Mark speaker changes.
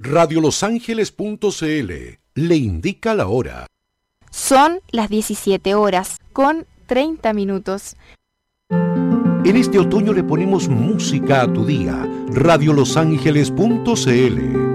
Speaker 1: radiolosangeles.cl le indica la hora.
Speaker 2: Son las 17 horas con 30 minutos.
Speaker 1: En este otoño le ponemos música a tu día. radiolosangeles.cl